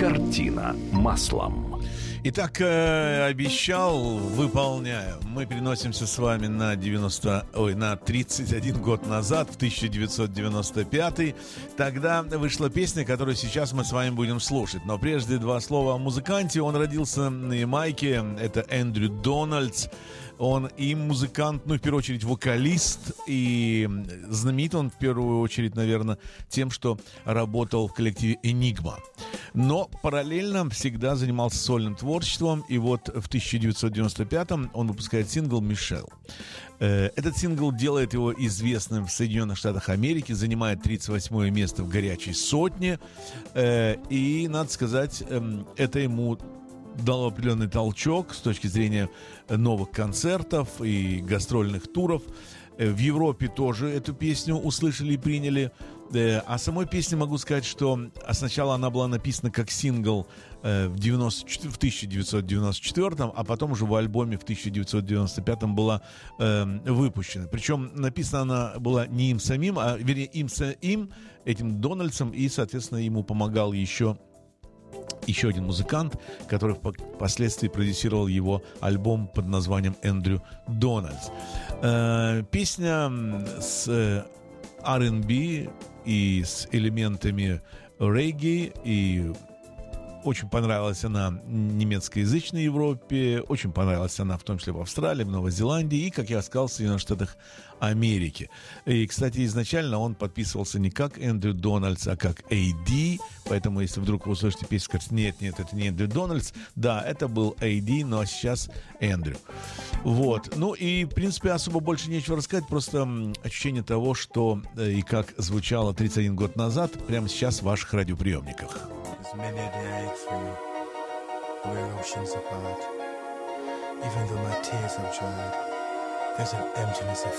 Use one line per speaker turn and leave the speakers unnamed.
Картина маслом.
Итак, обещал, выполняю. Мы переносимся с вами на 31 год назад, в 1995. Тогда вышла песня, которую сейчас мы с вами будем слушать. Но прежде два слова о музыканте. Он родился на Ямайке. Это Эндрю Дональдс. Он и музыкант, в первую очередь вокалист, и знаменит он в первую очередь, наверное, тем, что работал в коллективе «Энигма». Но параллельно всегда занимался сольным творчеством, и вот в 1995-м он выпускает сингл «Мишель». Этот сингл делает его известным в Соединенных Штатах Америки, занимает 38-е место в горячей сотне, и, надо сказать, это ему дало определенный толчок с точки зрения новых концертов и гастрольных туров. В Европе тоже эту песню услышали и приняли. О самой песне могу сказать, что сначала она была написана как сингл в 1994, а потом уже в альбоме в 1995 была выпущена. Причем написана она была не им самим, а вернее этим Дональдсом, и, соответственно, ему помогал еще один музыкант, который впоследствии продюсировал его альбом под названием «Эндрю Дональдс». Песня с R&B и с элементами регги, и очень понравилась она немецкоязычной Европе, очень понравилась она в том числе в Австралии, в Новой Зеландии и, как я сказал, в Соединенных Штатах Америки. И, кстати, изначально он подписывался не как Эндрю Дональдс, а как A.D., поэтому, если вдруг вы услышите песню, скажете, нет, это не Эндрю Дональдс, да, это был A.D., но сейчас Эндрю. Вот. Ну и, в принципе, особо больше нечего рассказать, просто ощущение того, что и как звучало 31 год назад, прямо сейчас в ваших радиоприемниках.
Many a day I ache for you, we're oceans apart. Even though my tears have dried, there's an emptiness I